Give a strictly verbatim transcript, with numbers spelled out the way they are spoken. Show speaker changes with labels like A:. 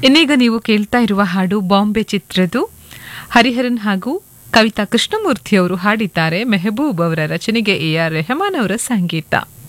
A: ಇನ್ನೀಗ ನೀವು ಕೇಳ್ತಾ ಇರುವ ಹಾಡು ಬಾಂಬೆ ಚಿತ್ರದ್ದು. ಹರಿಹರನ್ ಹಾಗೂ ಕವಿತಾ ಕೃಷ್ಣಮೂರ್ತಿ ಅವರು ಹಾಡಿದ್ದಾರೆ. ಮೆಹಬೂಬ್ ಅವರ ರಚನೆಗೆ ಎ ಆರ್ ರೆಹಮಾನ್ ಅವರ ಸಂಗೀತ.